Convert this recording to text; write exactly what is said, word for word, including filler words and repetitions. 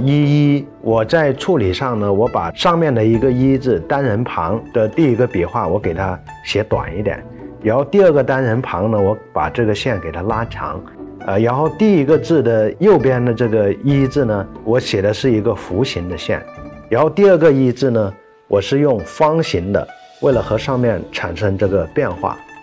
一一，我在处理上呢，我把上面的一个一字单人旁的第一个笔画我给它写短一点，然后第二个单人旁呢，我把这个线给它拉长，呃，然后第一个字的右边的这个一字呢，我写的是一个弧形的线，然后第二个一字呢，我是用方形的，为了和上面产生这个变化。